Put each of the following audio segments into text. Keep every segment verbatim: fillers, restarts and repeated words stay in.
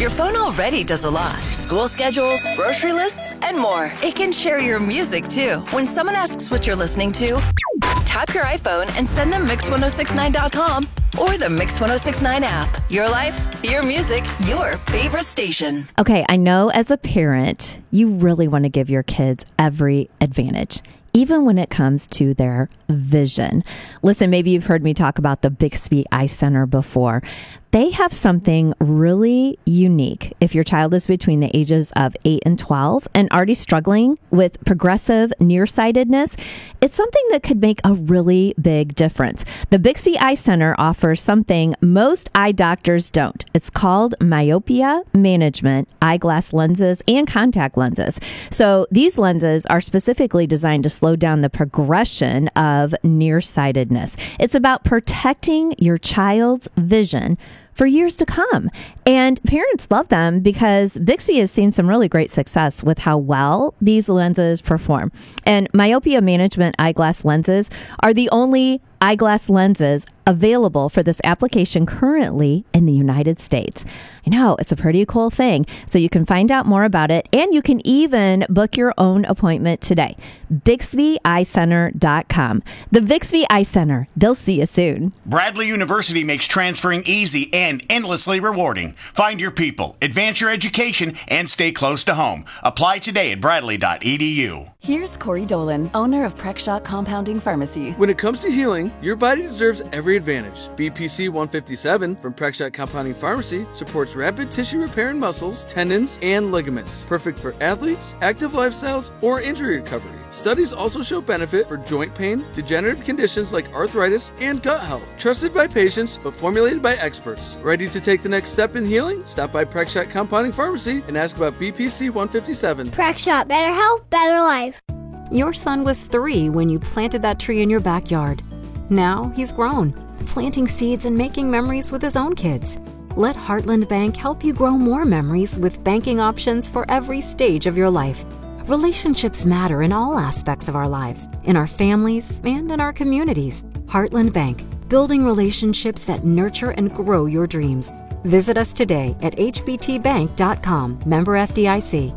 Your phone already does a lot. School schedules, grocery lists, and more. It can share your music, too. When someone asks what you're listening to, tap your iPhone and send them mix ten sixty-nine dot com or the Mix ten sixty-nine app. Your life, your music, your favorite station. Okay, I know as a parent, you really want to give your kids every advantage, even when it comes to their vision. Listen, maybe you've heard me talk about the Bixby Eye Center before. They have something really unique. If your child is between the ages of eight and twelve and already struggling with progressive nearsightedness, it's something that could make a really big difference. The Bixby Eye Center offers something most eye doctors don't. It's called myopia management, eyeglass lenses, and contact lenses. So these lenses are specifically designed to slow down the progression of nearsightedness. It's about protecting your child's vision for years to come. And parents love them because Bixby has seen some really great success with how well these lenses perform. And myopia management eyeglass lenses are the only eyeglass lenses available for this application currently in the United States. I know, it's a pretty cool thing. So you can find out more about it, and you can even book your own appointment today. Bixby Eye Center dot com. The Bixby Eye Center. They'll see you soon. Bradley University makes transferring easy and endlessly rewarding. Find your people, advance your education, and stay close to home. Apply today at bradley dot e d u. Here's Corey Dolan, owner of Prexshot Compounding Pharmacy. When it comes to healing, your body deserves every advantage. B P C one fifty-seven from Prexshot Compounding Pharmacy supports rapid tissue repair in muscles, tendons, and ligaments. Perfect for athletes, active lifestyles, or injury recovery. Studies also show benefit for joint pain, degenerative conditions like arthritis, and gut health. Trusted by patients, but formulated by experts. Ready to take the next step in healing? Stop by Prexshot Compounding Pharmacy and ask about B P C one fifty-seven. Prexshot, better health, better life. Your son was three when you planted that tree in your backyard. Now he's grown, planting seeds and making memories with his own kids. Let Heartland Bank help you grow more memories with banking options for every stage of your life. Relationships matter in all aspects of our lives, in our families and in our communities. Heartland Bank, building relationships that nurture and grow your dreams. Visit us today at h b t bank dot com, member F D I C.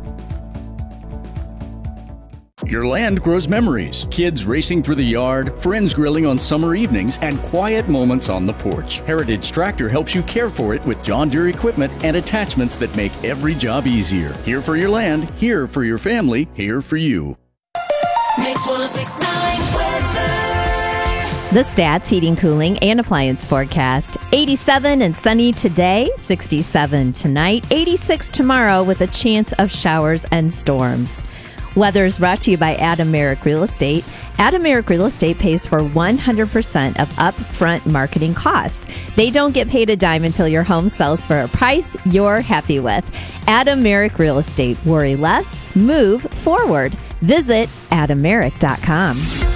Your land grows memories, kids racing through the yard, friends grilling on summer evenings, and quiet moments on the porch. Heritage Tractor helps you care for it with John Deere equipment and attachments that make every job easier. Here for your land, here for your family, here for you. Mix ten sixty-nine weather. The Stats Heating, Cooling, and Appliance forecast. eighty-seven and sunny today, sixty-seven tonight, eighty-six tomorrow with a chance of showers and storms. Weather is brought to you by Adam Merrick Real Estate. Adam Merrick Real Estate pays for one hundred percent of upfront marketing costs. They don't get paid a dime until your home sells for a price you're happy with. Adam Merrick Real Estate. Worry less, move forward. Visit adam merrick dot com.